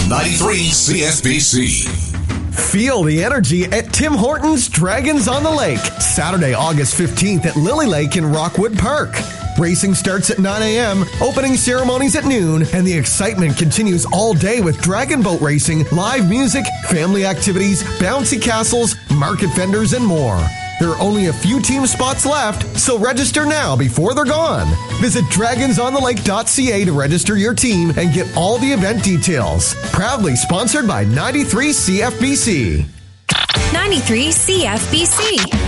on 93 CFBC. Feel the energy at Tim Hortons Dragons on the Lake, Saturday, August 15th at Lily Lake in Rockwood Park. Racing starts at 9 a.m., opening ceremonies at noon, and the excitement continues all day with dragon boat racing, live music, family activities, bouncy castles, market vendors, and more. There are only a few team spots left, so register now before they're gone. Visit dragonsonthelake.ca to register your team and get all the event details. Proudly sponsored by 93 CFBC. 93 CFBC.